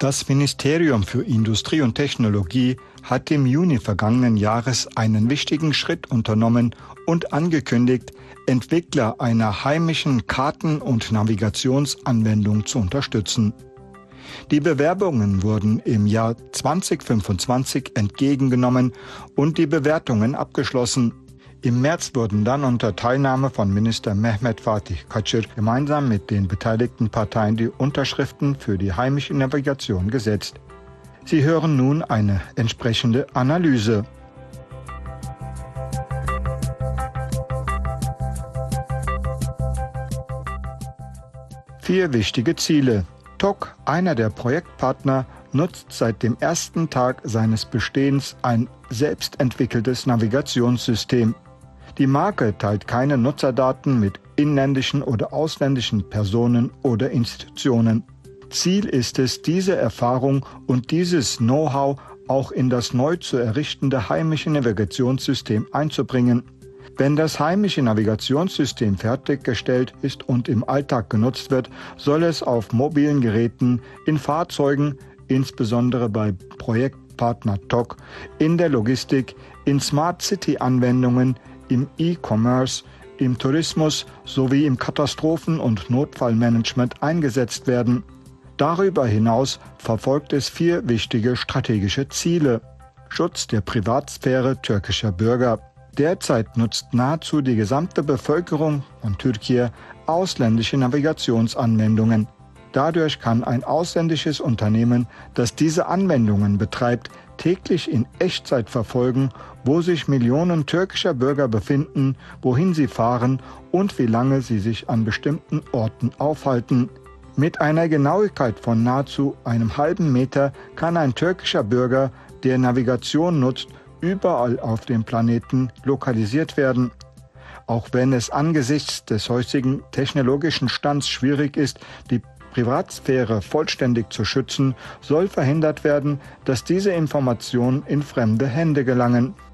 Das Ministerium für Industrie und Technologie hat im Juni vergangenen Jahres einen wichtigen Schritt unternommen und angekündigt, Entwickler einer heimischen Karten- und Navigationsanwendung zu unterstützen. Die Bewerbungen wurden im Jahr 2025 entgegengenommen und die Bewertungen abgeschlossen. Im März wurden dann unter Teilnahme von Minister Mehmet Fatih Kacır gemeinsam mit den beteiligten Parteien die Unterschriften für die heimische Navigation gesetzt. Sie hören nun eine entsprechende Analyse. Vier wichtige Ziele. TOC, einer der Projektpartner, nutzt seit dem ersten Tag seines Bestehens ein selbstentwickeltes Navigationssystem. Die Marke teilt keine Nutzerdaten mit inländischen oder ausländischen Personen oder Institutionen. Ziel ist es, diese Erfahrung und dieses Know-how auch in das neu zu errichtende heimische Navigationssystem einzubringen. Wenn das heimische Navigationssystem fertiggestellt ist und im Alltag genutzt wird, soll es auf mobilen Geräten, in Fahrzeugen, insbesondere bei Projektpartner TOC, in der Logistik, in Smart City-Anwendungen, im E-Commerce, im Tourismus sowie im Katastrophen- und Notfallmanagement eingesetzt werden. Darüber hinaus verfolgt es vier wichtige strategische Ziele. Schutz der Privatsphäre türkischer Bürger. Derzeit nutzt nahezu die gesamte Bevölkerung von Türkei ausländische Navigationsanwendungen. Dadurch kann ein ausländisches Unternehmen, das diese Anwendungen betreibt, täglich in Echtzeit verfolgen, wo sich Millionen türkischer Bürger befinden, wohin sie fahren und wie lange sie sich an bestimmten Orten aufhalten. Mit einer Genauigkeit von nahezu einem halben Meter kann ein türkischer Bürger, der Navigation nutzt, überall auf dem Planeten lokalisiert werden. Auch wenn es angesichts des heutigen technologischen Stands schwierig ist, die Privatsphäre vollständig zu schützen, soll verhindert werden, dass diese Informationen in fremde Hände gelangen.